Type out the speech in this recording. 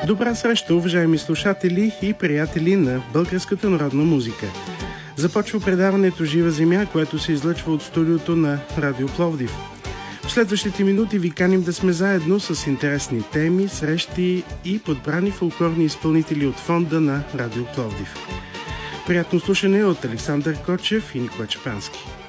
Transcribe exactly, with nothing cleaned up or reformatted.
Добра среща, уважаеми слушатели и приятели на българската народна музика. Започва предаването Жива земя, което се излъчва от студиото на Радио Пловдив. В следващите минути ви каним да сме заедно с интересни теми, срещи и подбрани фолклорни изпълнители от фонда на Радио Пловдив. Приятно слушане от Александър Кочев и Никола Чепански.